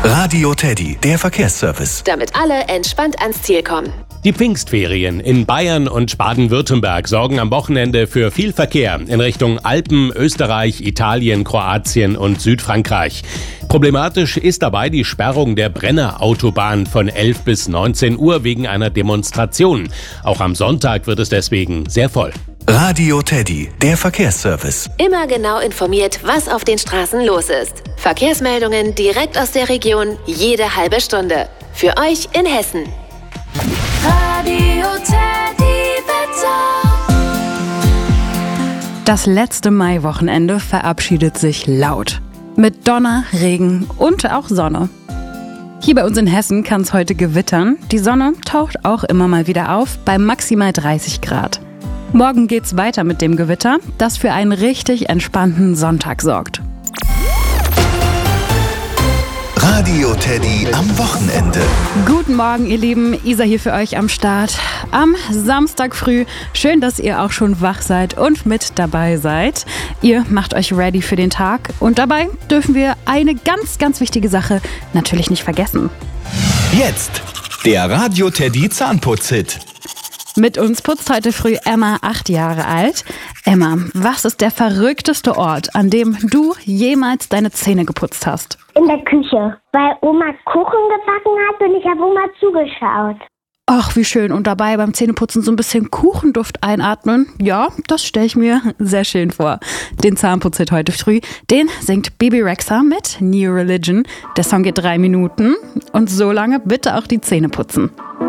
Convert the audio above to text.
Radio Teddy, der Verkehrsservice. Damit alle entspannt ans Ziel kommen. Die Pfingstferien in Bayern und Baden-Württemberg sorgen am Wochenende für viel Verkehr in Richtung Alpen, Österreich, Italien, Kroatien und Südfrankreich. Problematisch ist dabei die Sperrung der Brenner-Autobahn von 11 bis 19 Uhr wegen einer Demonstration. Auch am Sonntag wird es deswegen sehr voll. Radio Teddy, der Verkehrsservice. Immer genau informiert, was auf den Straßen los ist. Verkehrsmeldungen direkt aus der Region, jede halbe Stunde. Für euch in Hessen. Radio Teddy Wetter. Das letzte Maiwochenende verabschiedet sich laut. Mit Donner, Regen und auch Sonne. Hier bei uns in Hessen kann es heute gewittern. Die Sonne taucht auch immer mal wieder auf bei maximal 30 Grad. Morgen geht's weiter mit dem Gewitter, das für einen richtig entspannten Sonntag sorgt. Radio Teddy am Wochenende. Guten Morgen, ihr Lieben. Isa hier für euch am Start. Am Samstag früh. Schön, dass ihr auch schon wach seid und mit dabei seid. Ihr macht euch ready für den Tag. Und dabei dürfen wir eine ganz, ganz wichtige Sache natürlich nicht vergessen. Jetzt der Radio Teddy Zahnputz-Hit. Mit uns putzt heute früh Emma, 8 Jahre alt. Emma, was ist der verrückteste Ort, an dem du jemals deine Zähne geputzt hast? In der Küche, weil Oma Kuchen gebacken hat und ich habe Oma zugeschaut. Ach, wie schön. Und dabei beim Zähneputzen so ein bisschen Kuchenduft einatmen. Ja, das stelle ich mir sehr schön vor. Den Zahnputzhit heute früh, den singt Bebe Rexha mit New Religion. Der Song geht 3 Minuten und so lange bitte auch die Zähne putzen.